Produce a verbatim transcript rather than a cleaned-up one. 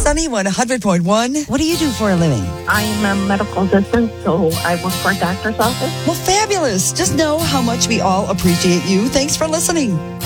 Sunny one hundred point one. What do you do for a living? I'm a medical assistant, so I work for a doctor's office. Well, fabulous. Just know how much we all appreciate you. Thanks for listening.